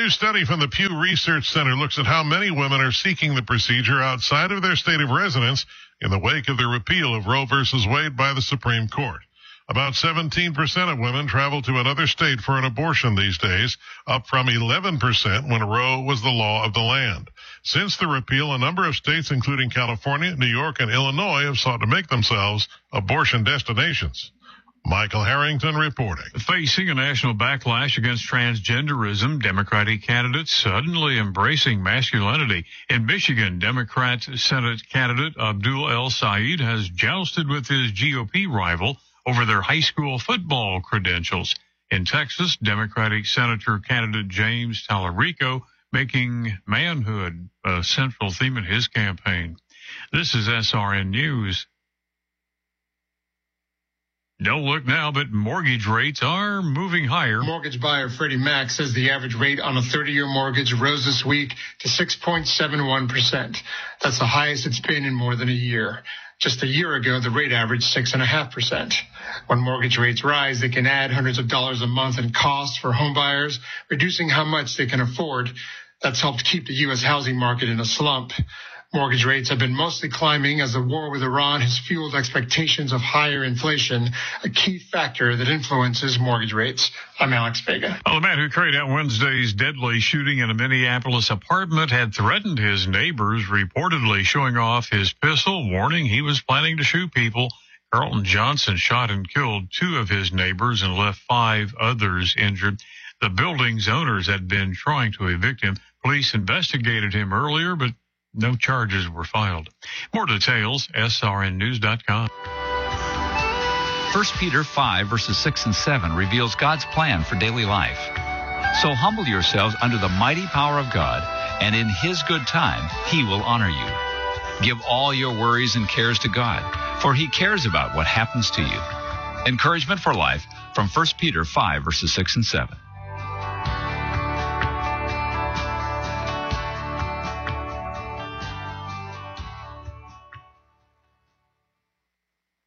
new study from the Pew Research Center looks at how many women are seeking the procedure outside of their state of residence in the wake of the repeal of Roe v. Wade by the Supreme Court. About 17% of women travel to another state for an abortion these days, up from 11% when Roe was the law of the land. Since the repeal, a number of states, including California, New York, and Illinois, have sought to make themselves abortion destinations. Michael Harrington reporting. Facing a national backlash against transgenderism, Democratic candidates suddenly embracing masculinity. In Michigan, Democrat Senate candidate Abdul El Sayed has jousted with his GOP rival over their high school football credentials. In Texas, Democratic Senator candidate James Tallarico making manhood a central theme in his campaign. This is SRN News. Don't look now, but mortgage rates are moving higher. Mortgage buyer Freddie Mac says the average rate on a 30-year mortgage rose this week to 6.71%. That's the highest it's been in more than a year. Just a year ago, the rate averaged 6.5%. When mortgage rates rise, they can add hundreds of dollars a month in costs for home buyers, reducing how much they can afford. That's helped keep the U.S. housing market in a slump. Mortgage rates have been mostly climbing as the war with Iran has fueled expectations of higher inflation, a key factor that influences mortgage rates. I'm Alex Vega. Well, the man who carried out Wednesday's deadly shooting in a Minneapolis apartment had threatened his neighbors, reportedly showing off his pistol, warning he was planning to shoot people. Carlton Johnson shot and killed 2 of his neighbors and left 5 others injured. The building's owners had been trying to evict him. Police investigated him earlier, but no charges were filed. More details, srnnews.com. 1 Peter 5, verses 6 and 7 reveals God's plan for daily life. So humble yourselves under the mighty power of God, and in His good time, He will honor you. Give all your worries and cares to God, for He cares about what happens to you. Encouragement for life from 1 Peter 5, verses 6 and 7.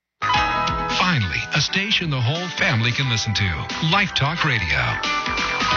A station the whole family can listen to. Life Talk Radio.